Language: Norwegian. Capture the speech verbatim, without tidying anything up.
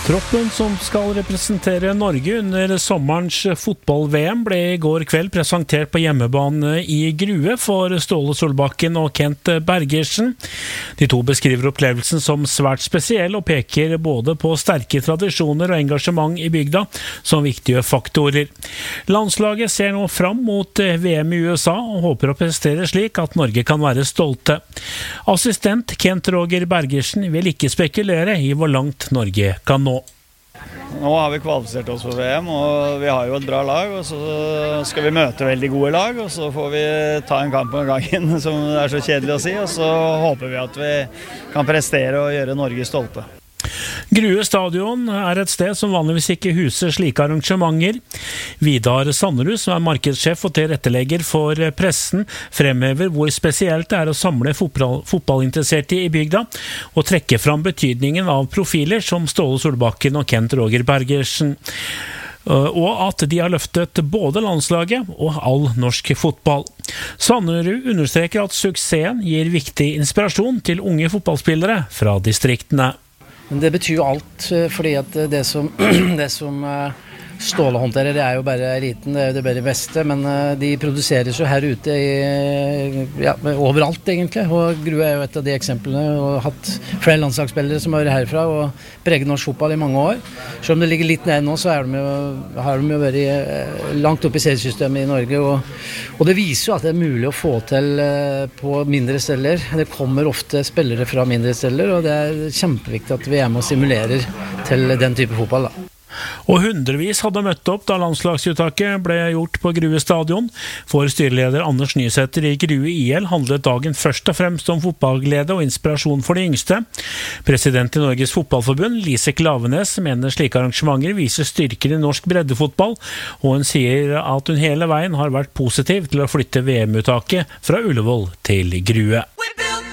Troppen som skal representere Norge under sommerens fotball-V M ble i går kveld presentert på hjemmebane i Grue for Ståle Solbakken og Kent Bergersen. De to beskriver opplevelsen som svært spesiell og peker både på sterke tradisjoner og engasjement i bygda som viktige faktorer. Landslaget ser nå fram mot V M i U S A og håper å prestere slik at Norge kan være stolte. Assistent Kent Roger Bergersen vil ikke spekulere i hvor langt Norge kan nå. Nå har vi kvalifisert oss for V M, og vi har jo et bra lag, og så skal vi møte veldig gode lag, og så får vi ta en kamp om gangen, som er så kjedelig å si, og så håper vi at vi kan prestere og gjøre Norge stolte. Grue stadion er et sted som vanligvis ikke huser slike arrangementer. Vidar Sanderud, som er markedssjef og tilrettelegger for pressen, fremhever hvor spesielt det er å samle fotball, fotballinteresserte i bygda, og trekke fram betydningen av profiler som Ståle Solbakken og Kent Roger Bergersen. Og at de har løftet både landslaget og all norsk fotball. Sanderud understreker at suksessen gir viktig inspirasjon til unge fotballspillere fra distriktene. Men det betyr jo alt, fordi at det som, det som Ståle håndterer, det er jo bare eliten, det er jo det bare beste, men de produseres jo her ute i, ja, overalt egentlig, og Grue er jo et av de eksemplene, og har hatt flere landslagsspillere som har vært herfra og preget norsk fotball i mange år. Selv om det ligger litt ned nå, så er de jo, har de jo vært langt opp i seriesystemet i Norge, og, og det viser jo at det er mulig å få til på mindre steder. Det kommer ofte spillere fra mindre steder, og det er kjempeviktig at vi er med og simulerer til den type fotball da. Og hundrevis hadde møtt opp da landslagsuttaket ble gjort på Grue stadion. For styreleder Anders Nysæter i Grue I L handlet dagen først og fremst om fotballglede og inspirasjon for de yngste. President i Norges fotballforbund, Lise Klavenes, mener slike arrangementer viser styrken i norsk breddefotball, og hun sier at hun hele veien har vært positiv til å flytte V M-uttaket fra Ullevål til Grue.